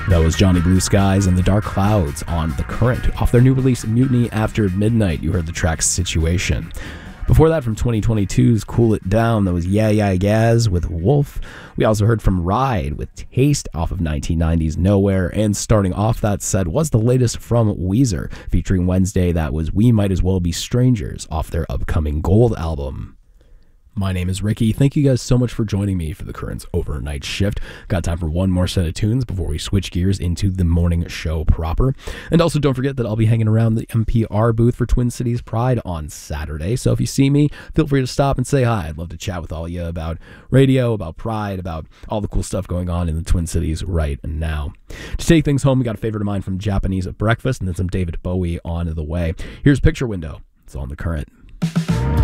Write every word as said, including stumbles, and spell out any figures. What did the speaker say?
That was Johnny Blue Skies and the Dark Clouds on The Current. Off their new release, Mutiny After Midnight, you heard the track Situation. Before that, from twenty twenty-two's Cool It Down, that was Yeah Yeah Yeahs with Wolf. We also heard from Ride with Taste off of nineteen ninety's Nowhere. And starting off that set was the latest from Weezer, featuring Wednesday, that was We Might As Well Be Strangers off their upcoming Gold album. My name is Ricky. Thank you guys so much for joining me for the Current's overnight shift. Got time for one more set of tunes before we switch gears into the morning show proper. And also don't forget that I'll be hanging around the M P R booth for Twin Cities Pride on Saturday. So if you see me, feel free to stop and say hi. I'd love to chat with all of you about radio, about Pride, about all the cool stuff going on in the Twin Cities right now. To take things home, we got a favorite of mine from Japanese Breakfast and then some David Bowie on the way. Here's Picture Window. It's on The Current.